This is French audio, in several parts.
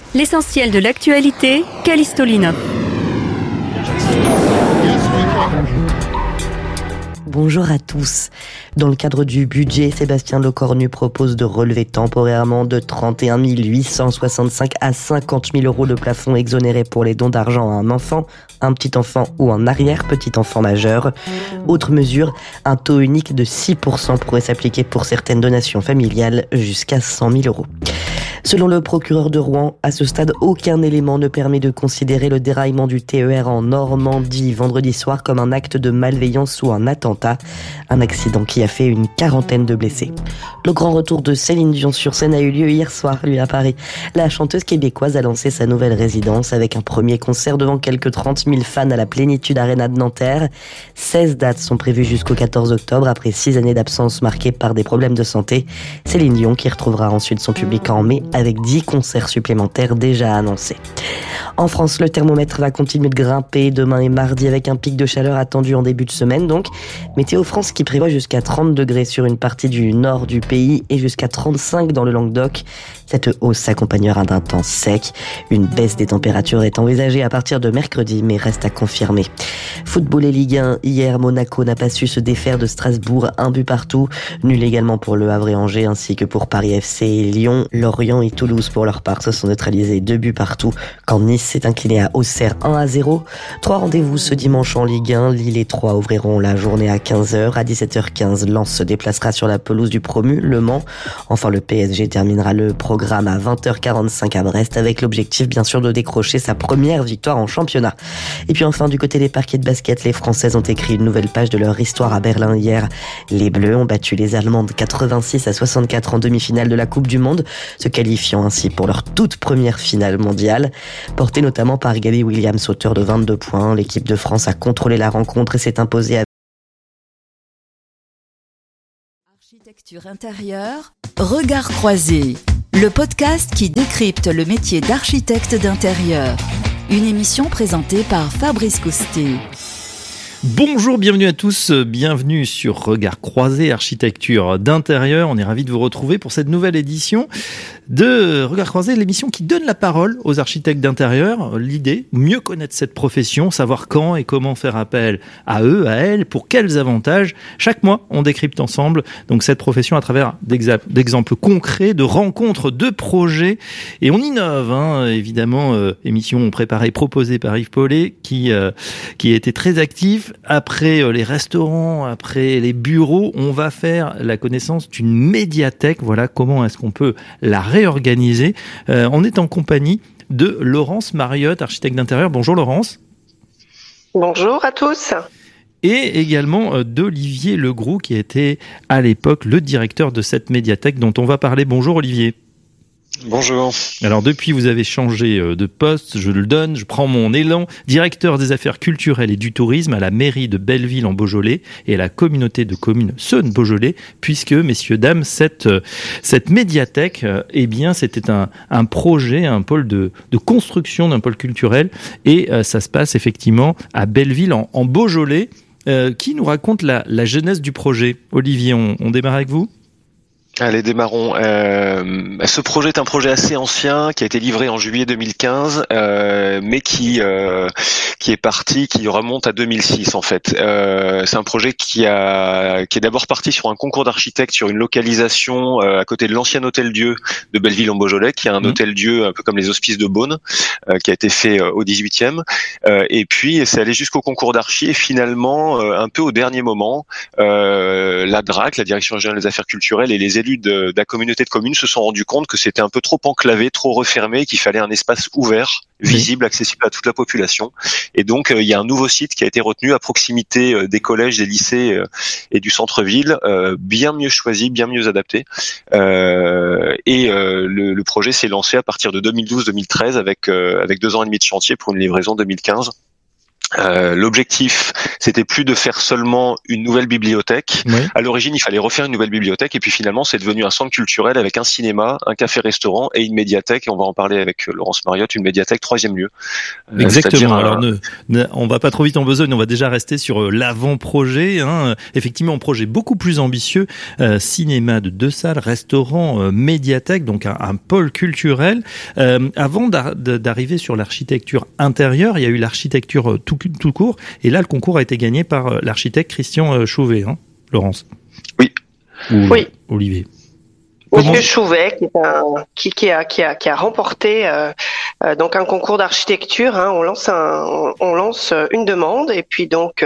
L'essentiel de l'actualité, Callisto Lina. Bonjour à tous. Dans le cadre du budget, Sébastien Lecornu propose de relever temporairement de 31 865 à 50 000 euros le plafond exonéré pour les dons d'argent à un enfant, un petit enfant ou un arrière-petit enfant majeur. Autre mesure, un taux unique de 6% pourrait s'appliquer pour certaines donations familiales jusqu'à 100 000 euros. Selon le procureur de Rouen, à ce stade, aucun élément ne permet de considérer le déraillement du TER en Normandie vendredi soir comme un acte de malveillance ou un attentat. Un accident qui a fait une quarantaine de blessés. Le grand retour de Céline Dion sur scène a eu lieu hier soir, à Paris. La chanteuse québécoise a lancé sa nouvelle résidence avec un premier concert devant quelques 30 000 fans à la Plénitude Arena de Nanterre. 16 dates sont prévues jusqu'au 14 octobre après 6 années d'absence marquées par des problèmes de santé. Céline Dion qui retrouvera ensuite son public en mai avec 10 concerts supplémentaires déjà annoncés. En France, le thermomètre va continuer de grimper demain et mardi avec un pic de chaleur attendu en début de semaine. Donc, Météo France qui prévoit jusqu'à 30 degrés sur une partie du nord du pays et jusqu'à 35 dans le Languedoc. Cette hausse s'accompagnera d'un temps sec. Une baisse des températures est envisagée à partir de mercredi, mais reste à confirmer. Football et Ligue 1. Hier, Monaco n'a pas su se défaire de Strasbourg, un but partout. Nul également pour Le Havre et Angers, ainsi que pour Paris FC et Lyon. Lorient et Toulouse, pour leur part, se sont neutralisés 2 buts partout, quand Nice s'est incliné à Auxerre 1-0. 3 rendez-vous ce dimanche en Ligue 1. Lille et Troyes ouvriront la journée à 15h. À 17h15, Lens se déplacera sur la pelouse du promu, Le Mans. Enfin, le PSG terminera le programme à 20h45 à Brest, avec l'objectif bien sûr de décrocher sa première victoire en championnat. Et puis enfin, du côté des parquets de basket, les Françaises ont écrit une nouvelle page de leur histoire à Berlin hier. Les Bleus ont battu les Allemandes 86-64 en demi-finale de la Coupe du Monde, se qualifiant ainsi pour leur toute première finale mondiale. Portée notamment par Gabby Williams, auteur de 22 points, l'équipe de France a contrôlé la rencontre et s'est imposée à Architecture intérieure, Regard croisé, le podcast qui décrypte le métier d'architecte d'intérieur. Une émission présentée par Fabrice Coustet. Bonjour, bienvenue à tous, bienvenue sur Regard croisé, architecture d'intérieur. On est ravis de vous retrouver pour cette nouvelle édition de Regard croisé, l'émission qui donne la parole aux architectes d'intérieur. L'idée, mieux connaître cette profession, savoir quand et comment faire appel à eux, à elles, pour quels avantages. Chaque mois, on décrypte ensemble donc cette profession à travers d'exemples concrets, de rencontres, de projets. Et on innove, évidemment, émission préparée et proposée par Yves Paulet, qui a été très actif. Après les restaurants, après les bureaux, on va faire la connaissance d'une médiathèque. Voilà comment est-ce qu'on peut la réorganiser. On est en compagnie de Laurence Mariotte, architecte d'intérieur. Bonjour Laurence. Bonjour à tous. Et également d'Olivier Legroux, qui était à l'époque le directeur de cette médiathèque dont on va parler. Bonjour Olivier. Bonjour. Alors depuis, vous avez changé de poste, je le donne, je prends mon élan, directeur des affaires culturelles et du tourisme à la mairie de Belleville en Beaujolais et à la communauté de communes Saône-Beaujolais, puisque, messieurs, dames, cette médiathèque, c'était un projet, un pôle de construction d'un pôle culturel, et ça se passe effectivement à Belleville en Beaujolais. Qui nous raconte la genèse du projet? Olivier, on démarre avec vous? Allez, démarrons. Ce projet est un projet assez ancien qui a été livré en juillet 2015, mais qui est parti, qui remonte à 2006 en fait. C'est un projet qui est d'abord parti sur un concours d'architectes sur une localisation à côté de l'ancien hôtel-Dieu de Belleville en Beaujolais, qui est un hôtel-Dieu un peu comme les hospices de Beaune, qui a été fait au 18e. Et puis c'est allé jusqu'au concours d'archi et finalement, un peu au dernier moment, la DRAC, la Direction Régionale des Affaires Culturelles, et les élus de la communauté de communes se sont rendus compte que c'était un peu trop enclavé, trop refermé, qu'il fallait un espace ouvert, visible, accessible à toute la population. Et donc il y a un nouveau site qui a été retenu à proximité des collèges, des lycées et du centre-ville, bien mieux choisi, bien mieux adapté. Le projet s'est lancé à partir de 2012-2013 avec 2 ans et demi de chantier pour une livraison 2015. L'objectif, c'était plus de faire seulement une nouvelle bibliothèque. Oui. À l'origine, il fallait refaire une nouvelle bibliothèque, et puis finalement, c'est devenu un centre culturel avec un cinéma, un café-restaurant et une médiathèque. Et on va en parler avec Laurence Mariotte, une médiathèque troisième lieu. Exactement. Alors, on va pas trop vite en besogne. On va déjà rester sur l'avant-projet. Effectivement, un projet beaucoup plus ambitieux. Cinéma de 2 salles, restaurant, médiathèque, donc un pôle culturel. Avant d'arriver sur l'architecture intérieure, il y a eu l'architecture tout court. Et là, le concours a été gagné par l'architecte Christian Chauvet, Laurence. Oui. Oui. Olivier. Monsieur Chouvet, qui a remporté donc un concours d'architecture. On lance une demande, et puis donc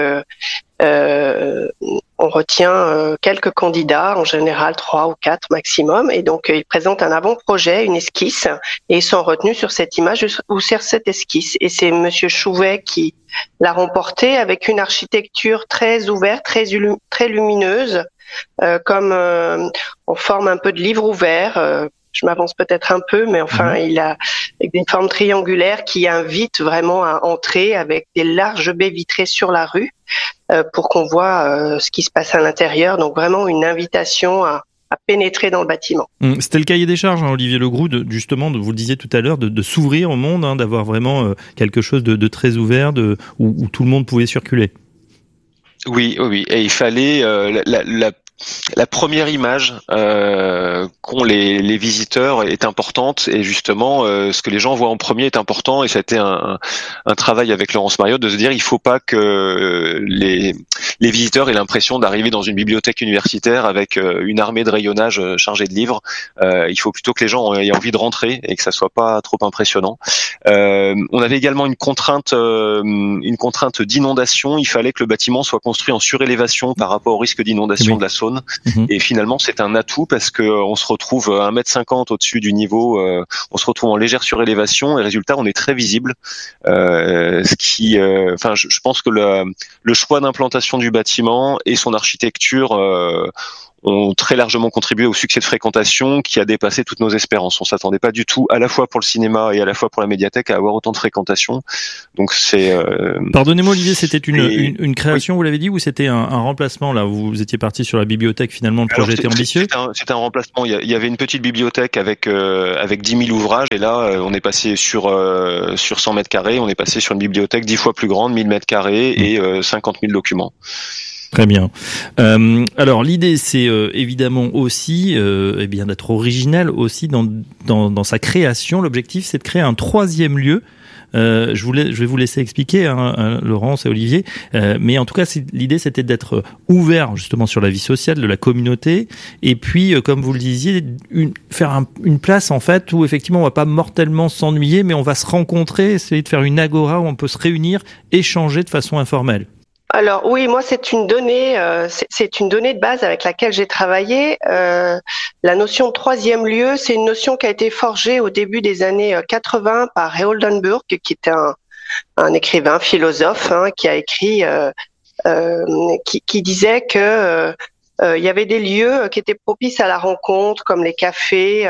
on retient quelques candidats, en général 3 ou 4 maximum, et donc ils présentent un avant-projet, une esquisse, et ils sont retenus sur cette image ou sur cette esquisse. Et c'est Monsieur Chouvet qui l'a remporté avec une architecture très ouverte, très lumineuse, comme en forme un peu de livre ouvert. Je m'avance peut-être un peu, mais enfin, il a avec des formes triangulaires qui invitent vraiment à entrer, avec des larges baies vitrées sur la rue, pour qu'on voit ce qui se passe à l'intérieur. Donc vraiment une invitation à pénétrer dans le bâtiment. C'était le cahier des charges, Olivier Legroux, justement, vous le disiez tout à l'heure, de s'ouvrir au monde, d'avoir vraiment quelque chose de très ouvert, où tout le monde pouvait circuler. Oui. Et il fallait la première image qu'ont les visiteurs est importante, et justement ce que les gens voient en premier est important, et ça a été un travail avec Laurence Mariotte de se dire il faut pas que les visiteurs aient l'impression d'arriver dans une bibliothèque universitaire avec une armée de rayonnage chargée de livres. Il faut plutôt que les gens aient envie de rentrer et que ça soit pas trop impressionnant. On avait également une contrainte d'inondation. Il fallait que le bâtiment soit construit en surélévation par rapport au risque d'inondation de la Saône. Et finalement, c'est un atout parce que on se retrouve 1,50 m au-dessus du niveau, on se retrouve en légère surélévation, et résultat, on est très visible. Je pense que le choix d'implantation du bâtiment et son architecture ont très largement contribué au succès de fréquentation qui a dépassé toutes nos espérances. On s'attendait pas du tout, à la fois pour le cinéma et à la fois pour la médiathèque, à avoir autant de fréquentation. Donc c'est. Pardonnez-moi, Olivier, c'était une création, oui. Vous l'avez dit, ou c'était un remplacement là? Vous étiez parti sur la bibliothèque, finalement, le projet était ambitieux. C'était un remplacement. Il y avait une petite bibliothèque avec 10 000 ouvrages, et là on est passé sur 100 mètres carrés. On est passé sur une bibliothèque 10 fois plus grande, 1000 mètres carrés et 50 000 documents. Très bien. Alors l'idée, c'est évidemment aussi d'être original aussi dans sa création. L'objectif, c'est de créer un 3e lieu. Je vais vous laisser expliquer, Laurence et Olivier. Mais en tout cas, l'idée, c'était d'être ouvert justement sur la vie sociale de la communauté. Et puis, comme vous le disiez, faire une place en fait où effectivement on va pas mortellement s'ennuyer, mais on va se rencontrer, essayer de faire une agora où on peut se réunir, échanger de façon informelle. Alors oui, moi c'est une donnée de base avec laquelle j'ai travaillé. La notion de 3e lieu, c'est une notion qui a été forgée au début des années 80 par Ray Oldenburg, qui était un écrivain, philosophe, qui a écrit, qui disait que il y avait des lieux qui étaient propices à la rencontre, comme les cafés,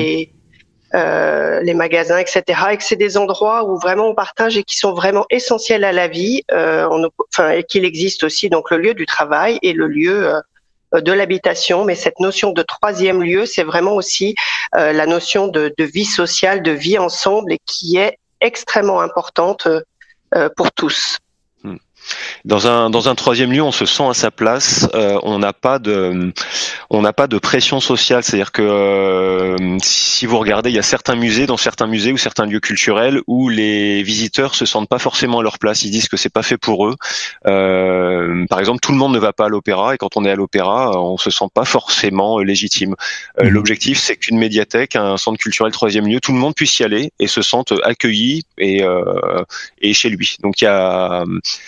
les magasins, etc. Et que c'est des endroits où vraiment on partage et qui sont vraiment essentiels à la vie, et qu'il existe aussi donc le lieu du travail et le lieu de l'habitation. Mais cette notion de 3e lieu, c'est vraiment aussi la notion de vie sociale, de vie ensemble, et qui est extrêmement importante pour tous. Dans un 3e lieu, on se sent à sa place. On n'a pas de pression sociale. C'est-à-dire que si vous regardez, il y a certains musées ou certains lieux culturels où les visiteurs se sentent pas forcément à leur place. Ils disent que c'est pas fait pour eux. Par exemple, tout le monde ne va pas à l'opéra, et quand on est à l'opéra, on se sent pas forcément légitime. L'objectif, c'est qu'une médiathèque, un centre culturel 3e lieu, tout le monde puisse y aller et se sente accueilli et chez lui. Donc il y a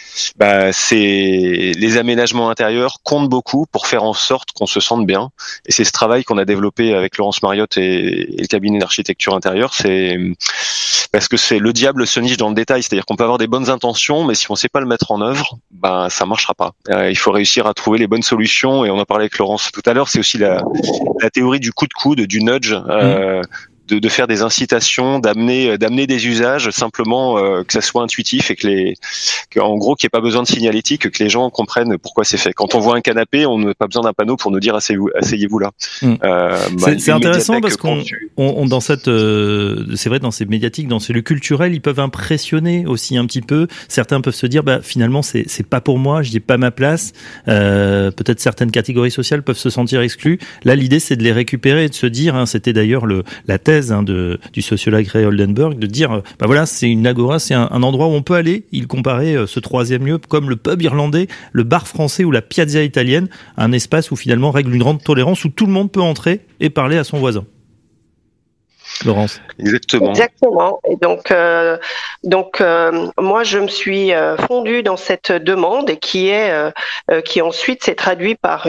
les aménagements intérieurs comptent beaucoup pour faire en sorte qu'on se sente bien, et c'est ce travail qu'on a développé avec Laurence Mariotte et le cabinet d'architecture intérieure. C'est parce que le diable se niche dans le détail, c'est-à-dire qu'on peut avoir des bonnes intentions, mais si on sait pas le mettre en œuvre, ça marchera pas. Il faut réussir à trouver les bonnes solutions, et on en parlait avec Laurence tout à l'heure. C'est aussi la théorie du coup de coude, du nudge. de faire des incitations, d'amener des usages simplement que ça soit intuitif et qu'en gros qu'il n'y ait pas besoin de signalétique, que les gens comprennent pourquoi c'est fait. Quand on voit un canapé, on n'a pas besoin d'un panneau pour nous dire asseyez-vous là. C'est intéressant parce qu'on dans cette c'est vrai, dans ces médiatiques, dans celui culturel, ils peuvent impressionner aussi un petit peu. Certains peuvent se dire finalement c'est pas pour moi, je n'ai pas ma place. Peut-être certaines catégories sociales peuvent se sentir exclues. Là, l'idée c'est de les récupérer et de se dire, c'était d'ailleurs la thèse du sociologue Ray Oldenburg, de dire voilà, c'est une agora, c'est un endroit où on peut aller. Il comparait ce troisième lieu comme le pub irlandais, le bar français ou la piazza italienne, un espace où finalement règle une grande tolérance, où tout le monde peut entrer et parler à son voisin. Laurence. Exactement. Et donc, moi, je me suis fondue dans cette demande et qui ensuite s'est traduit par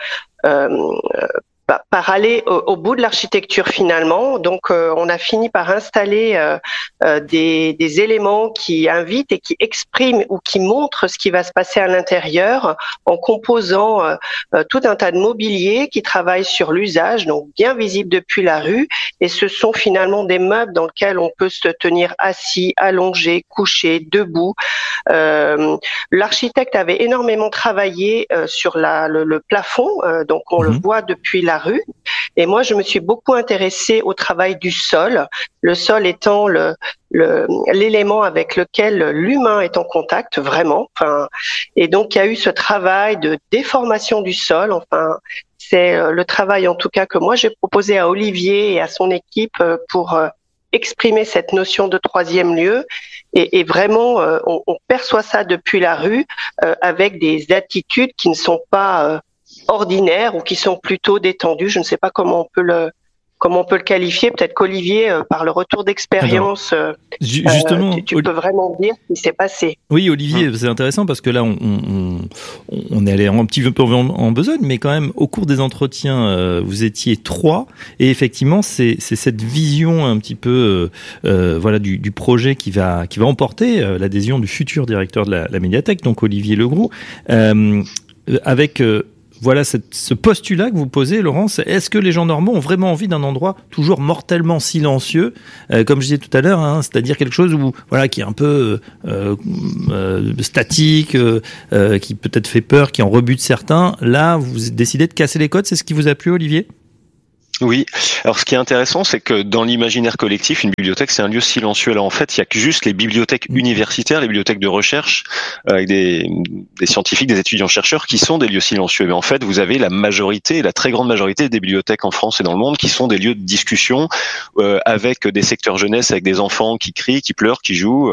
par aller au bout de l'architecture finalement. Donc, on a fini par installer des éléments qui invitent et qui expriment ou qui montrent ce qui va se passer à l'intérieur en composant tout un tas de mobilier qui travaille sur l'usage, donc bien visible depuis la rue. Et ce sont finalement des meubles dans lesquels on peut se tenir assis, allongé, couché, debout. L'architecte avait énormément travaillé sur le plafond, donc on le voit depuis la rue. Et moi, je me suis beaucoup intéressée au travail du sol, le sol étant l'élément avec lequel l'humain est en contact vraiment. Et donc il y a eu ce travail de déformation du sol. C'est le travail en tout cas que moi j'ai proposé à Olivier et à son équipe pour exprimer cette notion de troisième lieu. Et vraiment, on perçoit ça depuis la rue avec des attitudes qui ne sont pas ordinaires ou qui sont plutôt détendues. Je ne sais pas comment on peut le qualifier. Peut-être qu'Olivier, par le retour d'expérience, justement, tu peux vraiment dire ce qui s'est passé. Oui, Olivier, c'est intéressant parce que là, on est allé un petit peu en besogne, mais quand même, au cours des entretiens, vous étiez 3, et effectivement, c'est cette vision un petit peu, du projet qui va emporter l'adhésion du futur directeur de la médiathèque, donc Olivier Legroux, avec voilà ce postulat que vous posez, Laurence. Est-ce que les gens normaux ont vraiment envie d'un endroit toujours mortellement silencieux, comme je disais tout à l'heure, c'est-à-dire quelque chose qui est un peu statique, qui peut-être fait peur, qui en rebute certains. Là, vous décidez de casser les codes. C'est ce qui vous a plu, Olivier ? Oui. Alors, ce qui est intéressant, c'est que dans l'imaginaire collectif, une bibliothèque, c'est un lieu silencieux. Là, en fait, il y a que juste les bibliothèques universitaires, les bibliothèques de recherche, avec des scientifiques, des étudiants-chercheurs, qui sont des lieux silencieux. Mais en fait, vous avez la très grande majorité des bibliothèques en France et dans le monde qui sont des lieux de discussion, avec des secteurs jeunesse, avec des enfants qui crient, qui pleurent, qui jouent.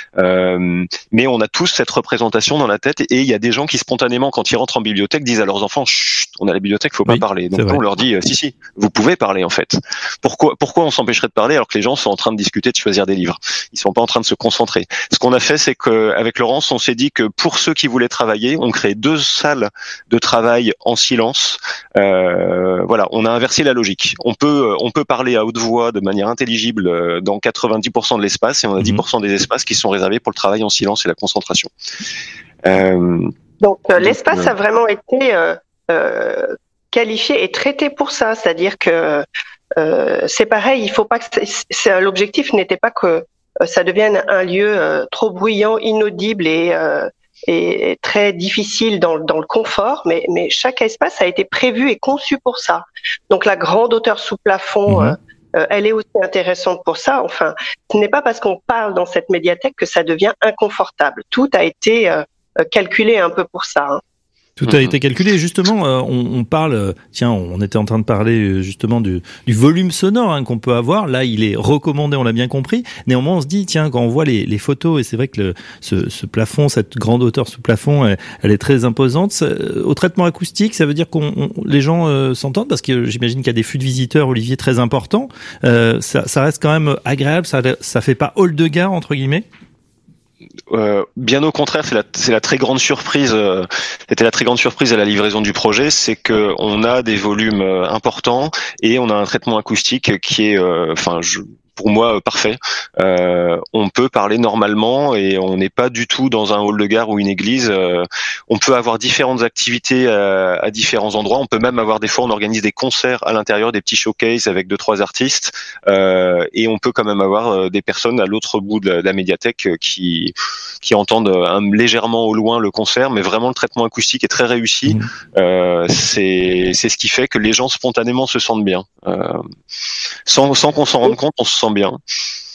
Mais on a tous cette représentation dans la tête, et il y a des gens qui spontanément, quand ils rentrent en bibliothèque, disent à leurs enfants, chut, on a la bibliothèque, faut pas parler. Donc on leur dit, si, vous pouvez parler en fait. Pourquoi on s'empêcherait de parler alors que les gens sont en train de discuter, de choisir des livres? Ils sont pas en train de se concentrer. Ce qu'on a fait, c'est qu'avec Laurence, on s'est dit que pour ceux qui voulaient travailler, on crée 2 salles de travail en silence. On a inversé la logique. On peut parler à haute voix de manière intelligible dans 90% de l'espace, et on a 10% des espaces qui sont réservés pour le travail en silence et la concentration. Donc l'espace a vraiment été qualifié et traité pour ça, c'est-à-dire que c'est pareil, il faut pas que l'objectif n'était pas que ça devienne un lieu trop bruyant, inaudible et très difficile dans le confort, mais chaque espace a été prévu et conçu pour ça. Donc la grande hauteur sous plafond, elle est aussi intéressante pour ça. Enfin, ce n'est pas parce qu'on parle dans cette médiathèque que ça devient inconfortable. Tout a été calculé un peu pour ça. Tout a été calculé. Justement, on parle, on était en train de parler justement du volume sonore qu'on peut avoir. Là, il est recommandé, on l'a bien compris. Néanmoins, on se dit, quand on voit les photos, et c'est vrai que ce plafond, cette grande hauteur sous plafond, elle est très imposante. Au traitement acoustique, ça veut dire les gens s'entendent, parce que j'imagine qu'il y a des flux de visiteurs, Olivier, très importants. Ça reste quand même agréable, ça fait pas hall de gare, entre guillemets. Bien au contraire, c'est la très grande surprise. C'était la très grande surprise à la livraison du projet, c'est que on a des volumes importants et on a un traitement acoustique qui est, pour moi parfait. On peut parler normalement et on n'est pas du tout dans un hall de gare ou une église. On peut avoir différentes activités à différents endroits. On peut même avoir des fois, on organise des concerts à l'intérieur, des petits showcases avec 2-3 artistes, et on peut quand même avoir des personnes à l'autre bout de la médiathèque qui entendent légèrement au loin le concert, mais vraiment le traitement acoustique est très réussi. C'est ce qui fait que les gens spontanément se sentent bien, sans qu'on s'en rende compte, on se sent bien. Laurence ?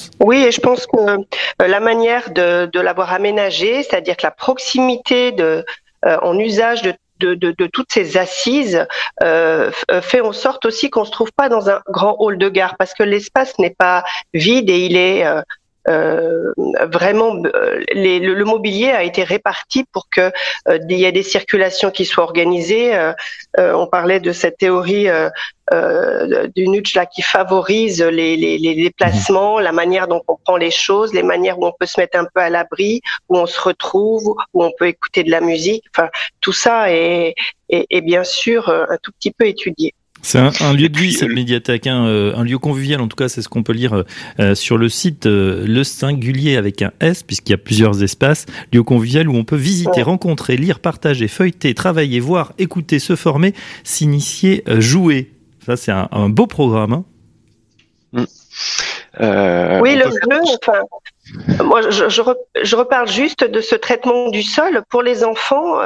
Oui, et je pense que la manière de l'avoir aménagé, c'est-à-dire que la proximité en usage de toutes ces assises fait en sorte aussi qu'on se trouve pas dans un grand hall de gare, parce que l'espace n'est pas vide et il est vraiment le mobilier a été réparti pour que il y ait des circulations qui soient organisées. On parlait de cette théorie du Nutsch là qui favorise les déplacements, la manière dont on prend les choses, les manières où on peut se mettre un peu à l'abri, où on se retrouve, où on peut écouter de la musique. Enfin, tout ça est bien sûr un tout petit peu étudié. C'est un lieu de vie, cette médiathèque, un lieu convivial, en tout cas, c'est ce qu'on peut lire sur le site Le Singulier avec un S, puisqu'il y a plusieurs espaces, lieu convivial où on peut visiter, rencontrer, lire, partager, feuilleter, travailler, voir, écouter, se former, s'initier, jouer. Ça, c'est un beau programme. Oui, le jeu, enfin, moi, je reparle juste de ce traitement du sol pour les enfants.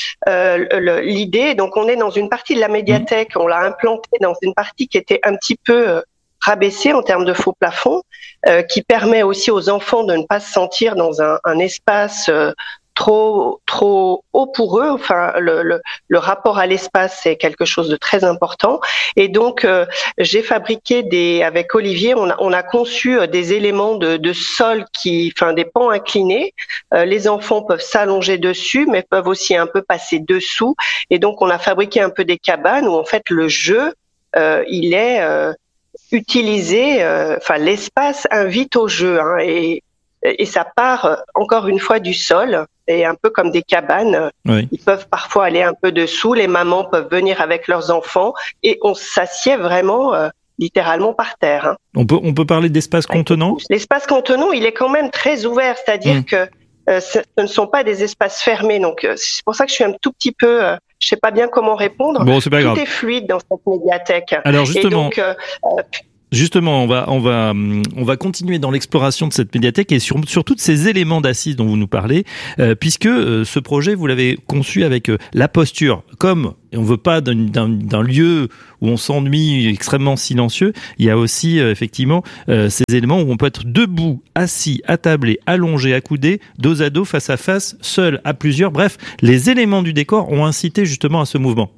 L'idée, donc, on est dans une partie de la médiathèque, on l'a implanté dans une partie qui était un petit peu rabaissée en termes de faux plafond, qui permet aussi aux enfants de ne pas se sentir dans un espace trop haut pour eux. Enfin, le rapport à l'espace, c'est quelque chose de très important. Et donc, j'ai fabriqué avec Olivier, on a conçu des éléments de sol des pans inclinés. Les enfants peuvent s'allonger dessus, mais peuvent aussi un peu passer dessous. Et donc, on a fabriqué un peu des cabanes où en fait le jeu, il est utilisé. Enfin, l'espace invite au jeu, hein, et ça part encore une fois du sol, et un peu comme des cabanes. Oui. Ils peuvent parfois aller un peu dessous, les mamans peuvent venir avec leurs enfants et on s'assied vraiment littéralement par terre. Hein. On peut parler d'espace contenant ? L'espace contenant, il est quand même très ouvert, c'est-à-dire que ce ne sont pas des espaces fermés. Donc c'est pour ça que je suis un tout petit peu, je sais pas bien comment répondre. Bon, c'est pas grave. Tout est fluide dans cette médiathèque. Alors justement. Et donc, Justement, on va continuer dans l'exploration de cette médiathèque et sur tous ces éléments d'assises dont vous nous parlez, puisque ce projet, vous l'avez conçu avec la posture. Comme on veut pas d'un lieu où on s'ennuie, extrêmement silencieux, il y a aussi effectivement ces éléments où on peut être debout, assis, attablé, allongé, accoudé, dos à dos, face à face, seul, à plusieurs. Bref, les éléments du décor ont incité justement à ce mouvement.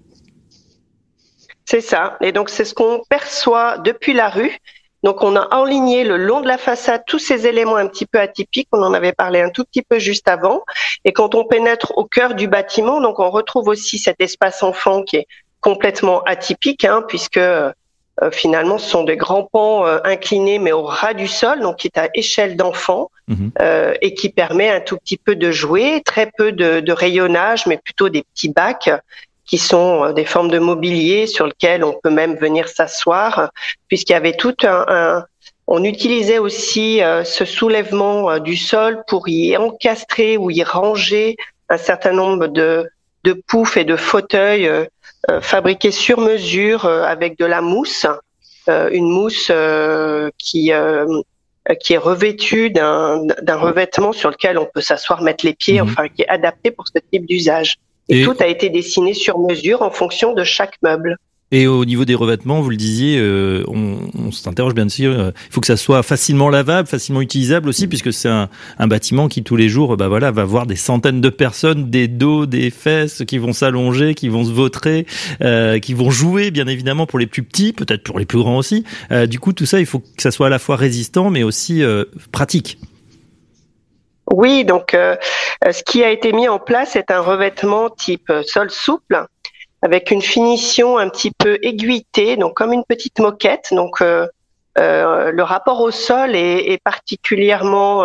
C'est ça. Et donc, c'est ce qu'on perçoit depuis la rue. Donc, on a enligné le long de la façade tous ces éléments un petit peu atypiques. On en avait parlé un tout petit peu juste avant. Et quand on pénètre au cœur du bâtiment, donc on retrouve aussi cet espace enfant qui est complètement atypique, hein, puisque finalement, ce sont des grands pans inclinés, mais au ras du sol, donc qui est à échelle d'enfant, et qui permet un tout petit peu de jouer, très peu de rayonnage, mais plutôt des petits bacs qui sont des formes de mobilier sur lesquelles on peut même venir s'asseoir, puisqu'il y avait tout on utilisait aussi ce soulèvement du sol pour y encastrer ou y ranger un certain nombre de poufs et de fauteuils fabriqués sur mesure avec de la mousse, une mousse qui est revêtue d'un revêtement sur lequel on peut s'asseoir, mettre les pieds, enfin qui est adapté pour ce type d'usage. Et tout a été dessiné sur mesure en fonction de chaque meuble. Et au niveau des revêtements, vous le disiez, on s'interroge bien sûr, il faut que ça soit facilement lavable, facilement utilisable aussi, puisque c'est un bâtiment qui tous les jours va voir des centaines de personnes, des dos, des fesses qui vont s'allonger, qui vont se vautrer, qui vont jouer bien évidemment pour les plus petits, peut-être pour les plus grands aussi. Du coup, tout ça, il faut que ça soit à la fois résistant, mais aussi pratique. Oui, donc ce qui a été mis en place est un revêtement type sol souple avec une finition un petit peu aiguïtée, donc comme une petite moquette. Donc le rapport au sol est particulièrement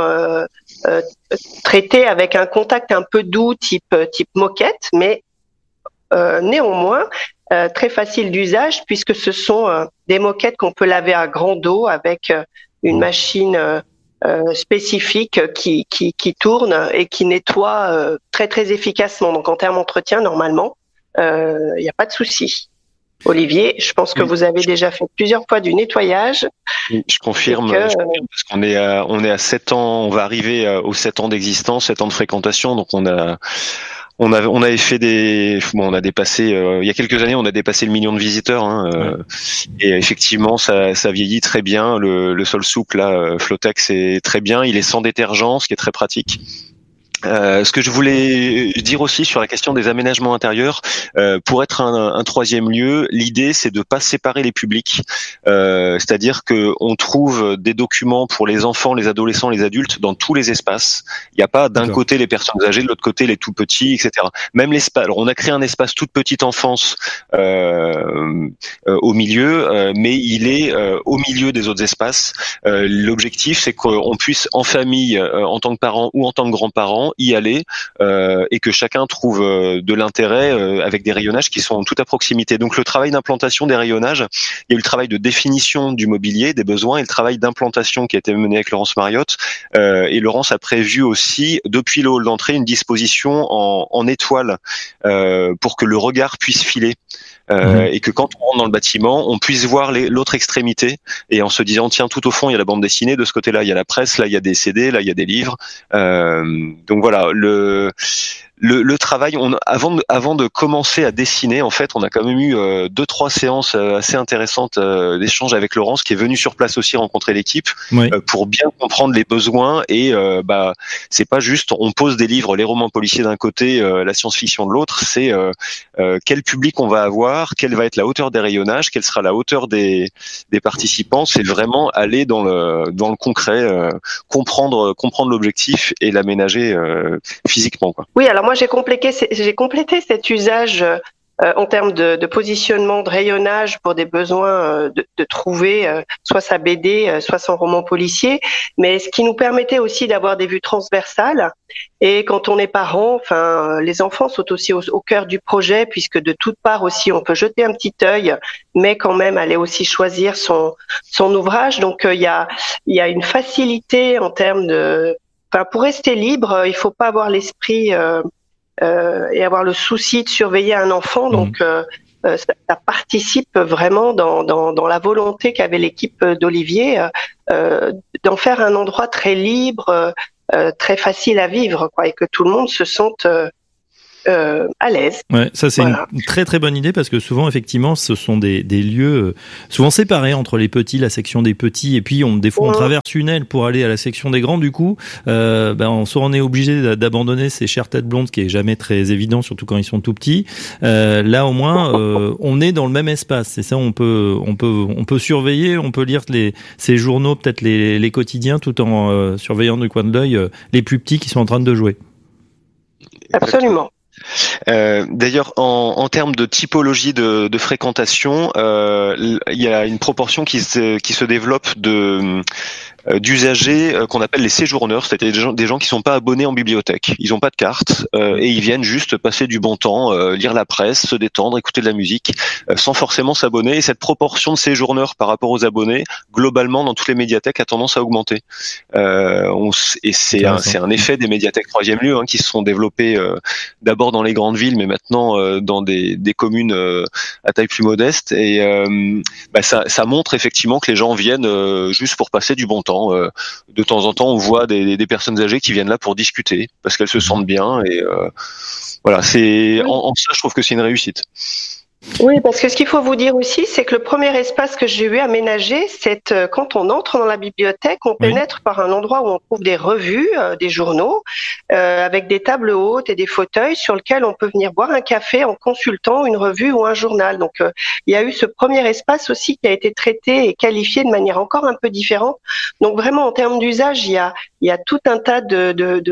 traité avec un contact un peu doux type moquette, mais néanmoins très facile d'usage puisque ce sont des moquettes qu'on peut laver à grande eau avec une machine spécifique qui tourne et qui nettoie très très efficacement. Donc en termes d'entretien, normalement, il n'y a pas de souci. Olivier, je pense que vous avez déjà fait plusieurs fois du nettoyage. Je confirme, parce qu'on est à 7 ans, on va arriver aux 7 ans d'existence, 7 ans de fréquentation, donc on avait fait on a dépassé, il y a quelques années, on a dépassé le million de visiteurs, et effectivement, ça vieillit très bien. Le sol souple, là, Flotex, est très bien. Il est sans détergent, ce qui est très pratique. Ce que je voulais dire aussi sur la question des aménagements intérieurs, pour être un troisième lieu, l'idée c'est de pas séparer les publics, c'est-à-dire que on trouve des documents pour les enfants, les adolescents, les adultes dans tous les espaces. Il n'y a pas d'un côté les personnes âgées, de l'autre côté les tout petits, etc. Même l'espace. Alors on a créé un espace toute petite enfance au milieu, mais il est au milieu des autres espaces. L'objectif c'est qu'on puisse en famille, en tant que parents ou en tant que grands-parents, y aller et que chacun trouve de l'intérêt avec des rayonnages qui sont tout à proximité. Donc le travail d'implantation des rayonnages, il y a eu le travail de définition du mobilier, des besoins, et le travail d'implantation qui a été mené avec Laurence Mariotte. Et Laurence a prévu aussi, depuis le hall d'entrée, une disposition en étoile pour que le regard puisse filer. Et que quand on rentre dans le bâtiment, on puisse voir l'autre extrémité, et en se disant tiens, tout au fond il y a la bande dessinée, de ce côté-là il y a la presse, là il y a des CD, là il y a des livres. Donc voilà, le travail, avant de commencer à dessiner, en fait, on a quand même eu 2-3 séances assez intéressantes d'échanges avec Laurence, qui est venue sur place aussi rencontrer l'équipe, pour bien comprendre les besoins. Et c'est pas juste on pose des livres, les romans policiers d'un côté, la science-fiction de l'autre. C'est quel public on va avoir, quelle va être la hauteur des rayonnages, quelle sera la hauteur des participants. C'est vraiment aller dans le concret, comprendre l'objectif et l'aménager physiquement, quoi. Oui, alors moi j'ai complété cet usage en termes de positionnement, de rayonnage pour des besoins de trouver soit sa BD, soit son roman policier, mais ce qui nous permettait aussi d'avoir des vues transversales. Et quand on est parent, les enfants sont aussi au cœur du projet, puisque de toutes parts aussi on peut jeter un petit œil, mais quand même aller aussi choisir son ouvrage. Donc il y a une facilité en termes pour rester libre, il faut pas avoir l'esprit et avoir le souci de surveiller un enfant. Donc, ça participe vraiment dans la volonté qu'avait l'équipe d'Olivier d'en faire un endroit très libre, très facile à vivre, quoi, et que tout le monde se sente à l'aise. Ouais, ça c'est une très très bonne idée, parce que souvent effectivement ce sont des lieux souvent séparés entre les petits, la section des petits, et puis des fois on traverse une aile pour aller à la section des grands. Du coup, soit on est obligé d'abandonner ces chères têtes blondes, ce qui est jamais très évident, surtout quand ils sont tout petits. Là au moins on est dans le même espace. C'est ça, on peut surveiller, on peut lire ces journaux, peut-être les quotidiens, tout en surveillant du coin de l'œil les plus petits qui sont en train de jouer. Absolument. D'ailleurs, en termes de typologie de fréquentation, il y a une proportion qui se développe d'usagers qu'on appelle les séjourneurs, c'est-à-dire des gens qui sont pas abonnés en bibliothèque. Ils ont pas de carte et ils viennent juste passer du bon temps, lire la presse, se détendre, écouter de la musique, sans forcément s'abonner. Et cette proportion de séjourneurs par rapport aux abonnés, globalement dans toutes les médiathèques, a tendance à augmenter. Et c'est un effet des médiathèques troisième lieu, qui se sont développées d'abord dans les grandes villes, mais maintenant dans des communes à taille plus modeste. Et ça montre effectivement que les gens viennent juste pour passer du bon temps. De temps en temps, on voit des personnes âgées qui viennent là pour discuter parce qu'elles se sentent bien. Et voilà, en ça, je trouve que c'est une réussite. Oui, parce que ce qu'il faut vous dire aussi, c'est que le premier espace que j'ai eu aménagé, c'est quand on entre dans la bibliothèque, on pénètre par un endroit où on trouve des revues, des journaux, avec des tables hautes et des fauteuils sur lesquels on peut venir boire un café en consultant une revue ou un journal. Donc, il y a eu ce premier espace aussi qui a été traité et qualifié de manière encore un peu différente. Donc, vraiment, en termes d'usage, il y a tout un tas de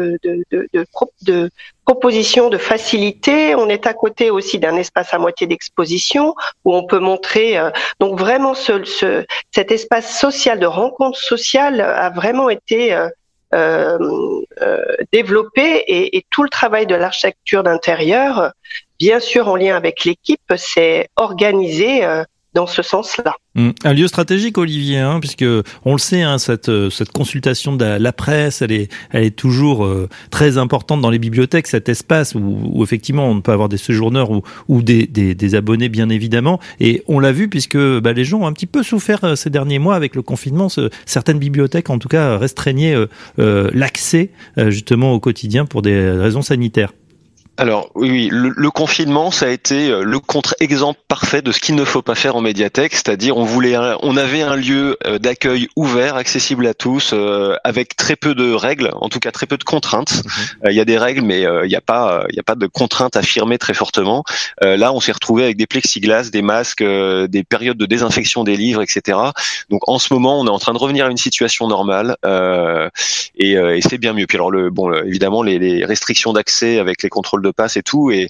proposition de facilité. On est à côté aussi d'un espace à moitié d'exposition où on peut montrer. Donc vraiment, cet espace social de rencontre sociale a vraiment été développé, et tout le travail de l'architecture d'intérieur bien sûr en lien avec l'équipe, s'est organisé dans ce sens-là. Un lieu stratégique, Olivier, puisque on le sait, cette consultation de la presse, elle est toujours très importante dans les bibliothèques, cet espace où effectivement on peut avoir des séjourneurs ou des abonnés bien évidemment. Et on l'a vu puisque les gens ont un petit peu souffert ces derniers mois avec le confinement. Certaines bibliothèques, en tout cas, restreignaient l'accès justement au quotidien pour des raisons sanitaires. Alors oui, le confinement, ça a été le contre-exemple parfait de ce qu'il ne faut pas faire en médiathèque, c'est-à-dire on avait un lieu d'accueil ouvert, accessible à tous, avec très peu de règles, en tout cas très peu de contraintes. Il y a des règles, mais il n'y a pas de contraintes affirmées très fortement. Là, on s'est retrouvé avec des plexiglas, des masques, des périodes de désinfection des livres, etc. Donc en ce moment, on est en train de revenir à une situation normale, et c'est bien mieux. Puis alors évidemment les restrictions d'accès avec les contrôles de passe et tout, et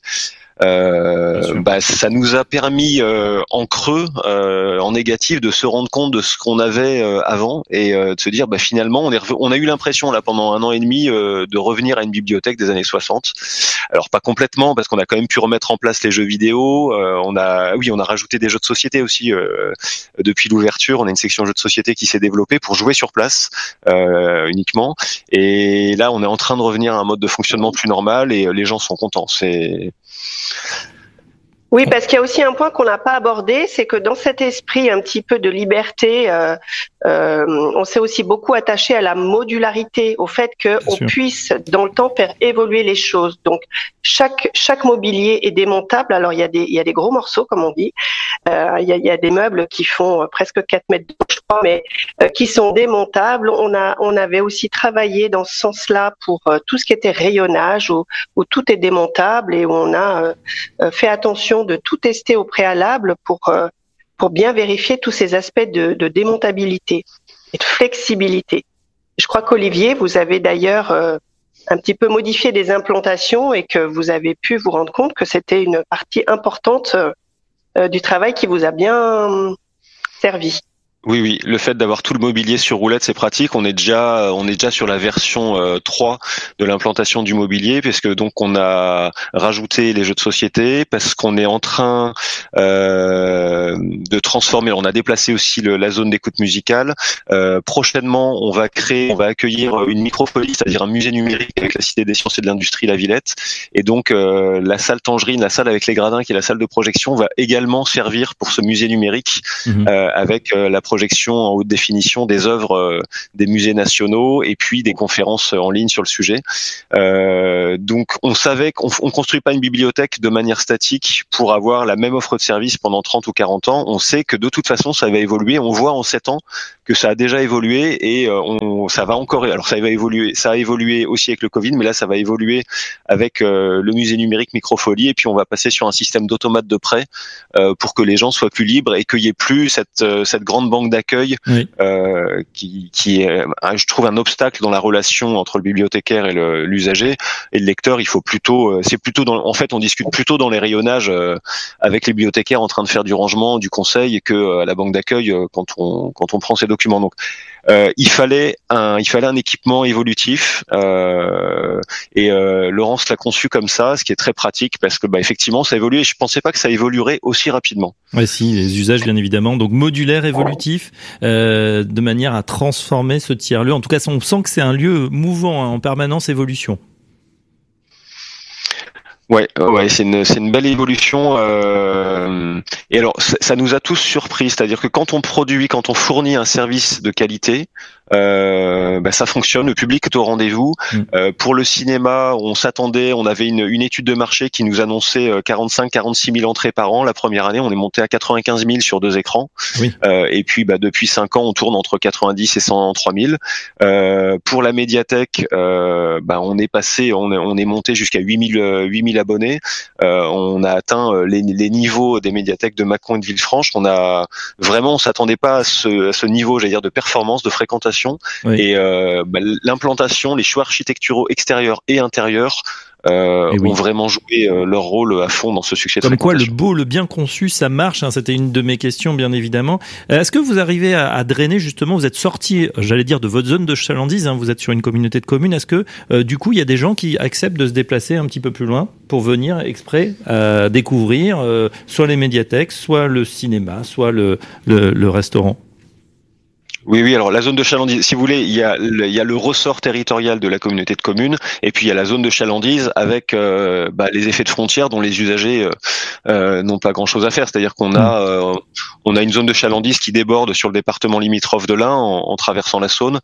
ça nous a permis en creux, en négatif, de se rendre compte de ce qu'on avait avant et de se dire finalement on a eu l'impression là pendant 1 an et demi de revenir à une bibliothèque des années 60. Alors pas complètement, parce qu'on a quand même pu remettre en place les jeux vidéo, on a rajouté des jeux de société aussi depuis l'ouverture. On a une section jeux de société qui s'est développée pour jouer sur place uniquement, et là on est en train de revenir à un mode de fonctionnement plus normal et les gens sont contents. Oui, parce qu'il y a aussi un point qu'on n'a pas abordé, c'est que dans cet esprit un petit peu de liberté, on s'est aussi beaucoup attaché à la modularité, au fait qu'on puisse dans le temps faire évoluer les choses. Donc chaque mobilier est démontable. Alors il y a des gros morceaux comme on dit, il y a des meubles qui font presque 4 mètres de haut, je crois, mais qui sont démontables. On avait aussi travaillé dans ce sens-là pour tout ce qui était rayonnage, où tout est démontable, et où on a fait attention de tout tester au préalable pour bien vérifier tous ces aspects de démontabilité et de flexibilité. Je crois qu'Olivier, vous avez d'ailleurs un petit peu modifié des implantations et que vous avez pu vous rendre compte que c'était une partie importante du travail qui vous a bien servi. Oui, le fait d'avoir tout le mobilier sur roulette, c'est pratique. On est déjà sur la version 3 de l'implantation du mobilier, parce que donc on a rajouté les jeux de société, parce qu'on est en train de transformer. On a déplacé aussi la zone d'écoute musicale. Prochainement, on va accueillir une microfolie, c'est-à-dire un musée numérique avec la Cité des Sciences et de l'Industrie La Villette. Et donc la salle Tangerine, la salle avec les gradins, qui est la salle de projection, va également servir pour ce musée numérique avec la projection en haute définition des œuvres des musées nationaux et puis des conférences en ligne sur le sujet. Donc on savait qu'on construit pas une bibliothèque de manière statique pour avoir la même offre de service pendant 30 ou 40 ans. On sait que de toute façon ça va évoluer. On voit en 7 ans que ça a déjà évolué et ça va encore. Alors ça a évolué aussi avec le Covid, mais là ça va évoluer avec le musée numérique Microfolie, et puis on va passer sur un système d'automates de prêt pour que les gens soient plus libres et qu'il n'y ait plus cette grande banque d'accueil qui est, je trouve, un obstacle dans la relation entre le bibliothécaire et l'usager et le lecteur. Il faut plutôt, en fait, on discute plutôt dans les rayonnages avec les bibliothécaires en train de faire du rangement, du conseil, que à la banque d'accueil quand on prend ces documents. Donc il fallait un équipement évolutif et Laurence l'a conçu comme ça, ce qui est très pratique parce que effectivement ça évolue et je pensais pas que ça évoluerait aussi rapidement. Ouais, si, les usages bien évidemment, donc modulaire, évolutif, de manière à transformer ce tiers-lieu. En tout cas, on sent que c'est un lieu mouvant, en permanence évolution. Ouais, c'est une belle évolution. Et alors, ça nous a tous surpris, c'est-à-dire que quand on fournit un service de qualité, ça fonctionne, le public est au rendez-vous. Pour le cinéma, on avait une étude de marché qui nous annonçait 45-46 000 entrées par an. La première année, on est monté à 95 000 sur 2 écrans. Oui. Et puis, depuis 5 ans, on tourne entre 90 et 103 000. Pour la médiathèque, on est monté jusqu'à 8 000 abonnés. On a atteint les niveaux des médiathèques de Mâcon et de Villefranche. On s'attendait pas à ce niveau, j'allais dire, de performance, de fréquentation. Oui. Et l'implantation, les choix architecturaux extérieurs et intérieurs ont vraiment joué leur rôle à fond dans ce succès. Comme quoi, le beau, le bien conçu, ça marche. C'était une de mes questions, bien évidemment. Est-ce que vous arrivez à drainer justement? Vous êtes sorti, j'allais dire, de votre zone de chalandise. Vous êtes sur une communauté de communes. Est-ce que du coup, il y a des gens qui acceptent de se déplacer un petit peu plus loin pour venir exprès découvrir soit les médiathèques, soit le cinéma, soit le restaurant? Oui. Alors la zone de chalandise, si vous voulez, il y a le ressort territorial de la communauté de communes, et puis il y a la zone de chalandise avec les effets de frontière dont les usagers n'ont pas grand-chose à faire. C'est-à-dire qu'on a une zone de chalandise qui déborde sur le département limitrophe de l'Ain en traversant la Saône.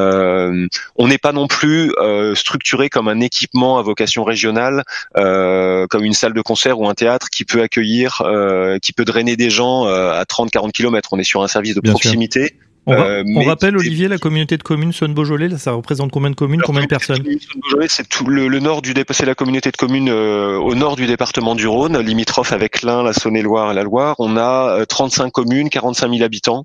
On n'est pas non plus structuré comme un équipement à vocation régionale, comme une salle de concert ou un théâtre qui peut accueillir, qui peut drainer des gens à 30-40 km. On est sur un service de proximité. On rappelle, Olivier, la communauté de communes Saône-Beaujolais, là, ça représente combien de communes, combien de personnes? Saône-Beaujolais, c'est tout le nord c'est la communauté de communes au nord du département du Rhône, limitrophe avec l'Ain, la Saône-et-Loire et la Loire. On a 35 communes, 45 000 habitants.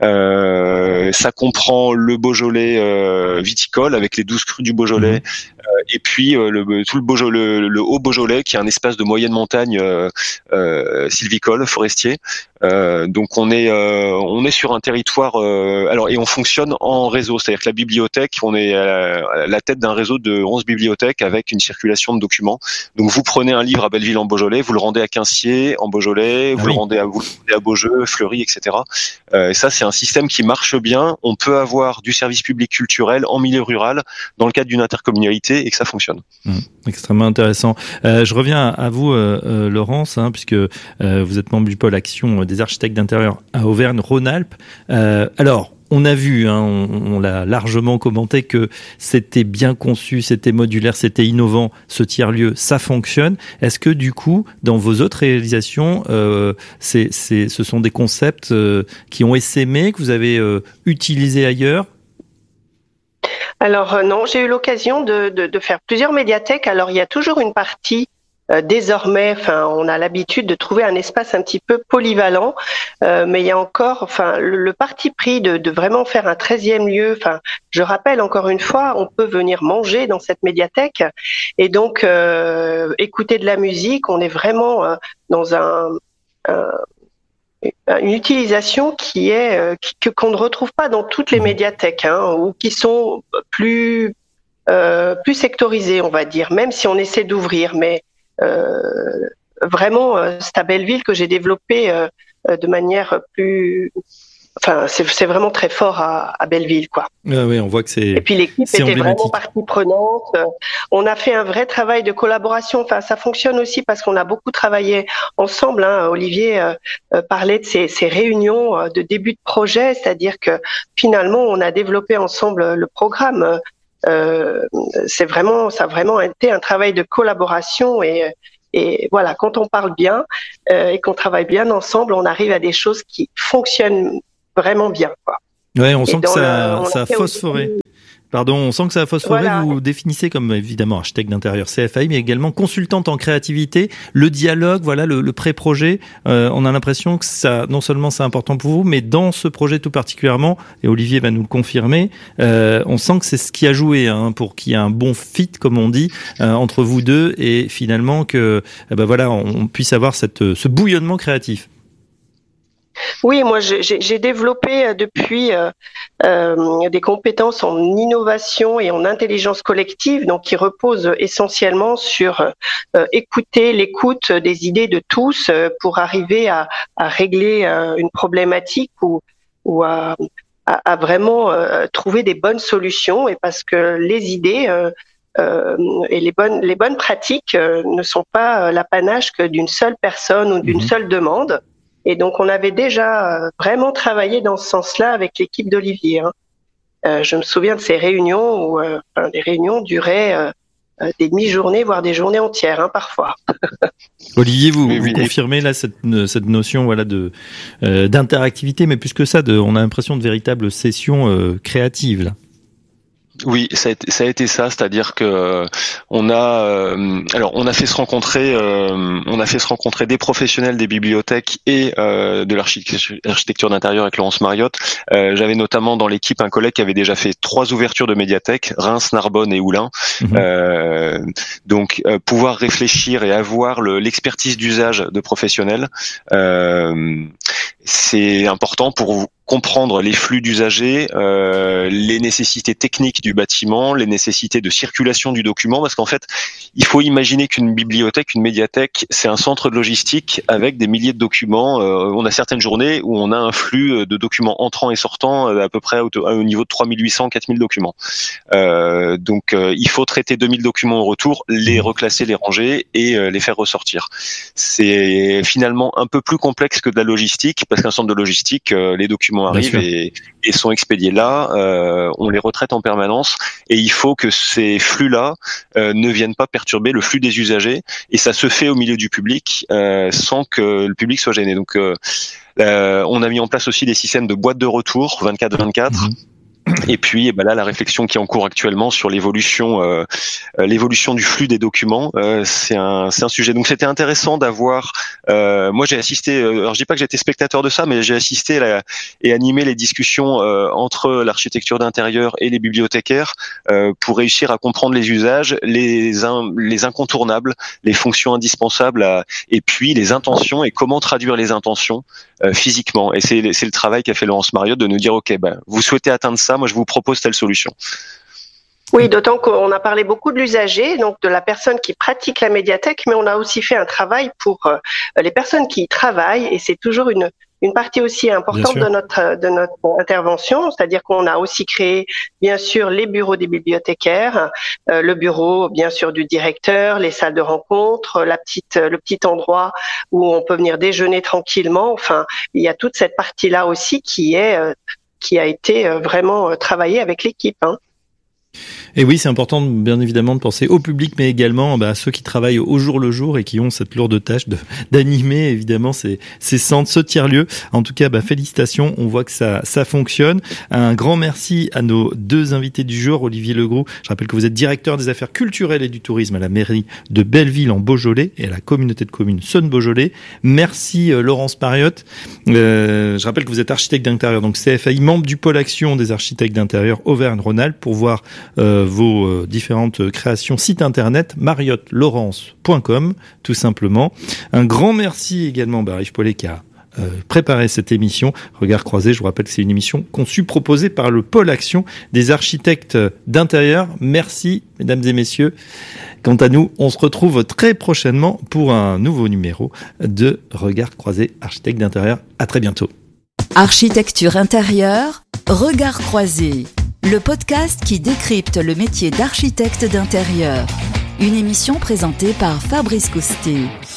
Ça comprend le Beaujolais viticole avec les 12 crus du Beaujolais. Et puis tout le Beaujolais, le Haut-Beaujolais, qui est un espace de moyenne montagne sylvicole, forestier. Donc on est sur un territoire et on fonctionne en réseau, c'est-à-dire que la bibliothèque, on est à la tête d'un réseau de 11 bibliothèques avec une circulation de documents. Donc vous prenez un livre à Belleville en Beaujolais, vous le rendez à Quinciers en Beaujolais, vous le rendez à Beaujeu, Fleury, etc. Et ça, c'est un système qui marche bien. On peut avoir du service public culturel en milieu rural dans le cadre d'une intercommunalité et que ça fonctionne. Extrêmement intéressant. Je reviens à vous, Laurence, puisque vous êtes membre du pôle action des architectes d'intérieur à Auvergne-Rhône-Alpes. Alors, on a vu, on l'a largement commenté, que c'était bien conçu, c'était modulaire, c'était innovant, ce tiers-lieu, ça fonctionne. Est-ce que du coup, dans vos autres réalisations, ce sont des concepts qui ont essaimé, que vous avez utilisés ailleurs? Alors non, j'ai eu l'occasion de faire plusieurs médiathèques. Alors il y a toujours une partie désormais, on a l'habitude de trouver un espace un petit peu polyvalent, mais il y a encore, le parti pris de vraiment faire un 13e lieu. Je rappelle encore une fois, on peut venir manger dans cette médiathèque et donc écouter de la musique. On est vraiment dans une utilisation qui est qu'on ne retrouve pas dans toutes les médiathèques, ou qui sont plus sectorisées, on va dire, même si on essaie d'ouvrir, mais vraiment, c'est à Belleville que j'ai développé de manière plus. C'est vraiment très fort à Belleville, quoi. Oui, on voit que c'est. Et puis l'équipe était vraiment partie prenante. On a fait un vrai travail de collaboration. Ça fonctionne aussi parce qu'on a beaucoup travaillé ensemble. Olivier parlait de ces réunions de début de projet, c'est-à-dire que finalement, on a développé ensemble le programme. Ça a vraiment été un travail de collaboration et voilà, quand on parle bien et qu'on travaille bien ensemble, on arrive à des choses qui fonctionnent vraiment bien, quoi. Ouais, on sent que ça a phosphoré. On sent que ça a phosphoré. Voilà. Vous définissez comme évidemment architecte d'intérieur CFAI, mais également consultante en créativité. Le dialogue, le pré-projet. On a l'impression que ça, non seulement c'est important pour vous, mais dans ce projet tout particulièrement, et Olivier va nous le confirmer, on sent que c'est ce qui a joué pour qu'il y ait un bon fit, comme on dit, entre vous deux, et finalement que on puisse avoir ce bouillonnement créatif. Oui, moi j'ai développé depuis des compétences en innovation et en intelligence collective, donc qui reposent essentiellement sur l'écoute des idées de tous pour arriver à régler une problématique ou à vraiment trouver des bonnes solutions, et parce que les idées et les bonnes pratiques ne sont pas l'apanage que d'une seule personne ou d'une seule demande. Et donc, on avait déjà vraiment travaillé dans ce sens-là avec l'équipe d'Olivier. Je me souviens de ces réunions où les réunions duraient des demi-journées, voire des journées entières, parfois. Olivier, vous confirmez là cette notion d'interactivité, mais plus que ça, on a l'impression de véritables sessions créatives là. Oui, ça a été ça, c'est-à-dire que on a fait se rencontrer des professionnels des bibliothèques et de l'architecture d'intérieur avec Laurence Mariotte. J'avais notamment dans l'équipe un collègue qui avait déjà fait 3 ouvertures de médiathèques, Reims, Narbonne et Oulin. Donc pouvoir réfléchir et avoir l'expertise d'usage de professionnels, c'est important pour comprendre les flux d'usagers, les nécessités techniques du bâtiment, les nécessités de circulation du document, parce qu'en fait, il faut imaginer qu'une bibliothèque, une médiathèque, c'est un centre de logistique avec des milliers de documents. On a certaines journées où on a un flux de documents entrants et sortants à peu près au niveau de 3800, 4000 documents. Donc, il faut traiter 2000 documents au retour, les reclasser, les ranger et les faire ressortir. C'est finalement un peu plus complexe que de la logistique, parce qu'un centre de logistique, les documents arrivent et sont expédiés là, on les retraite en permanence et il faut que ces flux-là ne viennent pas perturber le flux des usagers, et ça se fait au milieu du public sans que le public soit gêné. Donc on a mis en place aussi des systèmes de boîtes de retour 24/24. Et puis là, la réflexion qui est en cours actuellement sur l'évolution du flux des documents, c'est un sujet. Donc c'était intéressant d'avoir. Moi, j'ai assisté. Alors je dis pas que j'étais spectateur de ça, mais j'ai assisté et animé les discussions entre l'architecture d'intérieur et les bibliothécaires pour réussir à comprendre les usages, les incontournables, les fonctions indispensables, et puis les intentions et comment traduire les intentions physiquement. Et c'est le travail qu'a fait Laurence Mariotte de nous dire ok, vous souhaitez atteindre ça, moi je vous propose telle solution. Oui, d'autant qu'on a parlé beaucoup de l'usager, donc de la personne qui pratique la médiathèque, mais on a aussi fait un travail pour les personnes qui y travaillent, et c'est toujours une partie aussi importante de notre intervention, c'est-à-dire qu'on a aussi créé bien sûr les bureaux des bibliothécaires, le bureau bien sûr du directeur, les salles de rencontre, le petit endroit où on peut venir déjeuner tranquillement. Enfin, il y a toute cette partie-là aussi qui a été vraiment travaillée avec l'équipe. Et oui, c'est important bien évidemment de penser au public, mais également à ceux qui travaillent au jour le jour et qui ont cette lourde tâche d'animer évidemment ces centres, ce tiers-lieu. En tout cas, félicitations, on voit que ça fonctionne. Un grand merci à nos 2 invités du jour, Olivier Legroux. Je rappelle que vous êtes directeur des affaires culturelles et du tourisme à la mairie de Belleville en Beaujolais et à la communauté de communes Saône-Beaujolais. Merci Laurence Mariotte. Je rappelle que vous êtes architecte d'intérieur, donc CFAI, membre du pôle action des architectes d'intérieur Auvergne-Rhône-Alpes. Pour voir vos différentes créations, site internet mariottelawrence.com tout simplement. Un grand merci également à Yves Paulet qui a préparé cette émission. Regard croisé, je vous rappelle que c'est une émission conçue, proposée par le pôle action des architectes d'intérieur. Merci mesdames et messieurs. Quant à nous, on se retrouve très prochainement pour un nouveau numéro de Regard croisé, architecte d'intérieur. À très bientôt. Architecture intérieure, Regard croisé. Le podcast qui décrypte le métier d'architecte d'intérieur. Une émission présentée par Fabrice Coustet.